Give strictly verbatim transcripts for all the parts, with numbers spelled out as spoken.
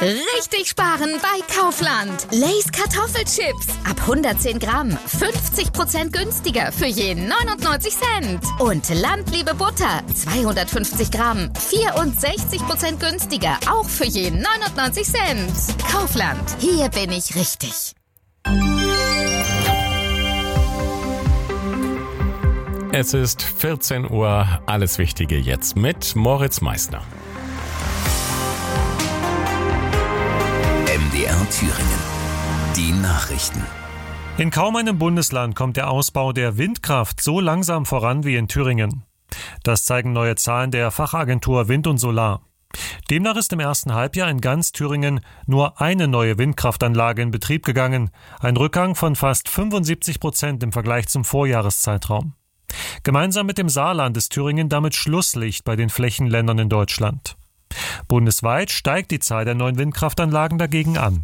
Richtig sparen bei Kaufland. Lay's Kartoffelchips. Ab hundertzehn Gramm. fünfzig Prozent günstiger für jeden neunundneunzig Cent. Und Landliebe Butter. zweihundertfünfzig Gramm. vierundsechzig Prozent günstiger. Auch für jeden neunundneunzig Cent. Kaufland. Hier bin ich richtig. Es ist vierzehn Uhr. Alles Wichtige jetzt mit Moritz Meissner. M D R Thüringen. Die Nachrichten. In kaum einem Bundesland kommt der Ausbau der Windkraft so langsam voran wie in Thüringen. Das zeigen neue Zahlen der Fachagentur Wind und Solar. Demnach ist im ersten Halbjahr in ganz Thüringen nur eine neue Windkraftanlage in Betrieb gegangen, ein Rückgang von fast fünfundsiebzig Prozent im Vergleich zum Vorjahreszeitraum. Gemeinsam mit dem Saarland ist Thüringen damit Schlusslicht bei den Flächenländern in Deutschland. Bundesweit steigt die Zahl der neuen Windkraftanlagen dagegen an.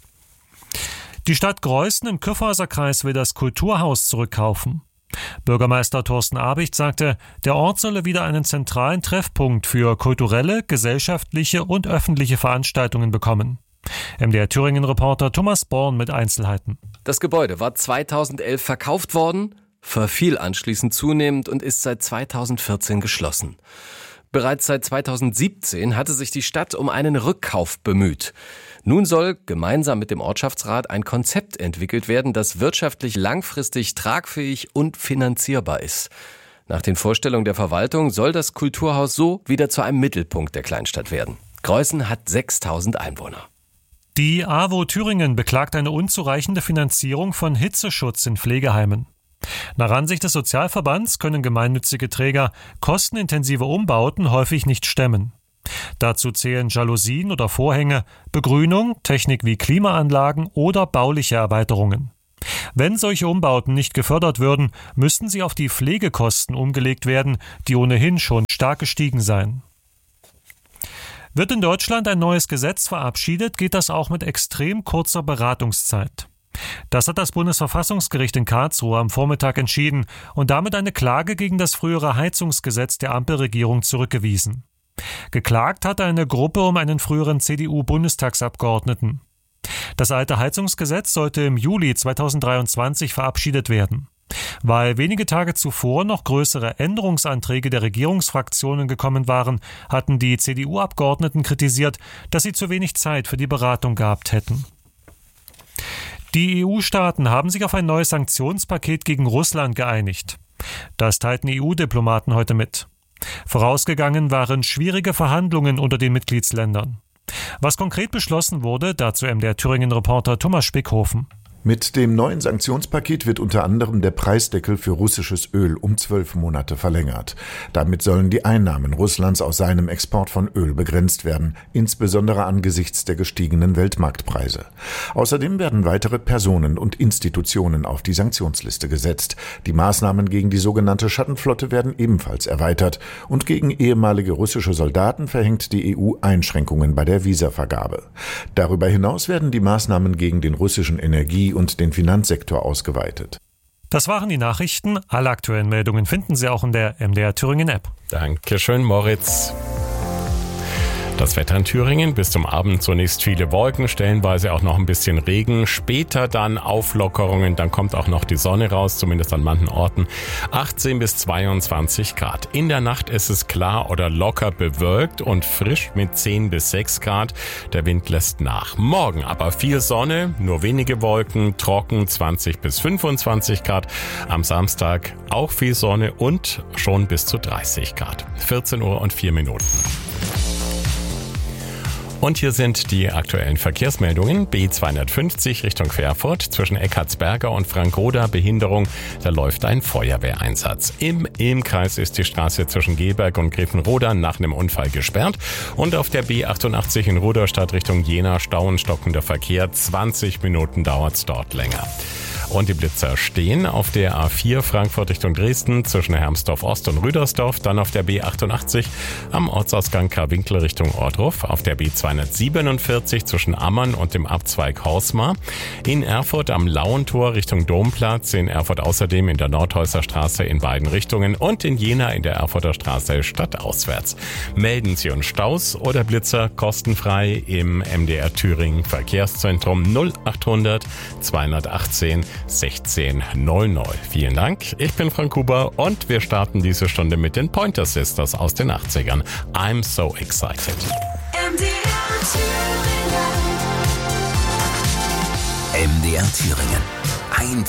Die Stadt Greußen im Kyffhäuser Kreis will das Kulturhaus zurückkaufen. Bürgermeister Thorsten Abicht sagte, der Ort solle wieder einen zentralen Treffpunkt für kulturelle, gesellschaftliche und öffentliche Veranstaltungen bekommen. M D R Thüringen-Reporter Thomas Born mit Einzelheiten. Das Gebäude war zweitausendelf verkauft worden, verfiel anschließend zunehmend und ist seit zweitausendvierzehn geschlossen. Bereits seit zweitausendsiebzehn hatte sich die Stadt um einen Rückkauf bemüht. Nun soll gemeinsam mit dem Ortschaftsrat ein Konzept entwickelt werden, das wirtschaftlich langfristig tragfähig und finanzierbar ist. Nach den Vorstellungen der Verwaltung soll das Kulturhaus so wieder zu einem Mittelpunkt der Kleinstadt werden. Greußen hat sechstausend Einwohner. Die A W O Thüringen beklagt eine unzureichende Finanzierung von Hitzeschutz in Pflegeheimen. Nach Ansicht des Sozialverbands können gemeinnützige Träger kostenintensive Umbauten häufig nicht stemmen. Dazu zählen Jalousien oder Vorhänge, Begrünung, Technik wie Klimaanlagen oder bauliche Erweiterungen. Wenn solche Umbauten nicht gefördert würden, müssten sie auf die Pflegekosten umgelegt werden, die ohnehin schon stark gestiegen seien. Wird in Deutschland ein neues Gesetz verabschiedet, geht das auch mit extrem kurzer Beratungszeit. Das hat das Bundesverfassungsgericht in Karlsruhe am Vormittag entschieden und damit eine Klage gegen das frühere Heizungsgesetz der Ampelregierung zurückgewiesen. Geklagt hatte eine Gruppe um einen früheren C D U-Bundestagsabgeordneten. Das alte Heizungsgesetz sollte im Juli zweitausenddreiundzwanzig verabschiedet werden. Weil wenige Tage zuvor noch größere Änderungsanträge der Regierungsfraktionen gekommen waren, hatten die C D U-Abgeordneten kritisiert, dass sie zu wenig Zeit für die Beratung gehabt hätten. Die E U-Staaten haben sich auf ein neues Sanktionspaket gegen Russland geeinigt. Das teilten E U-Diplomaten heute mit. Vorausgegangen waren schwierige Verhandlungen unter den Mitgliedsländern. Was konkret beschlossen wurde, dazu M D R Thüringen-Reporter Thomas Spickhofen. Mit dem neuen Sanktionspaket wird unter anderem der Preisdeckel für russisches Öl um zwölf Monate verlängert. Damit sollen die Einnahmen Russlands aus seinem Export von Öl begrenzt werden, insbesondere angesichts der gestiegenen Weltmarktpreise. Außerdem werden weitere Personen und Institutionen auf die Sanktionsliste gesetzt. Die Maßnahmen gegen die sogenannte Schattenflotte werden ebenfalls erweitert und gegen ehemalige russische Soldaten verhängt die E U Einschränkungen bei der Visavergabe. Darüber hinaus werden die Maßnahmen gegen den russischen Energie- und den Finanzsektor ausgeweitet. Das waren die Nachrichten. Alle aktuellen Meldungen finden Sie auch in der M D R Thüringen App. Dankeschön, Moritz. Das Wetter in Thüringen, bis zum Abend zunächst viele Wolken, stellenweise auch noch ein bisschen Regen, später dann Auflockerungen, dann kommt auch noch die Sonne raus, zumindest an manchen Orten, achtzehn bis zweiundzwanzig Grad. In der Nacht ist es klar oder locker bewölkt und frisch mit zehn bis sechs Grad, der Wind lässt nach. Morgen aber viel Sonne, nur wenige Wolken, trocken zwanzig bis fünfundzwanzig Grad, am Samstag auch viel Sonne und schon bis zu dreißig Grad. vierzehn Uhr und vier Minuten. Und hier sind die aktuellen Verkehrsmeldungen. B zweihundertfünfzig Richtung Querfurt zwischen Eckartsberger und Frankroda Behinderung. Da läuft ein Feuerwehreinsatz. Im Ilmkreis ist die Straße zwischen Geberg und Griffenroda nach einem Unfall gesperrt. Und auf der B achtundachtzig in Rudolstadt Richtung Jena Stau und stockender Verkehr. zwanzig Minuten dauert's dort länger. Und die Blitzer stehen auf der A vier Frankfurt Richtung Dresden zwischen Hermsdorf Ost und Rüdersdorf, dann auf der B achtundachtzig am Ortsausgang Karwinkel Richtung Ohrdruf, auf der B zweihundertsiebenundvierzig zwischen Ammann und dem Abzweig Horsmar, in Erfurt am Lauentor Richtung Domplatz, in Erfurt außerdem in der Nordhäuser Straße in beiden Richtungen und in Jena in der Erfurter Straße stadtauswärts. Melden Sie uns Staus oder Blitzer kostenfrei im M D R Thüringen Verkehrszentrum null achthundert zweihundertachtzehn sechzehn null null. Vielen Dank, ich bin Frank Huber und wir starten diese Stunde mit den Pointer Sisters aus den achtzigern. I'm so excited. M D R Thüringen. M D R Thüringen. Ein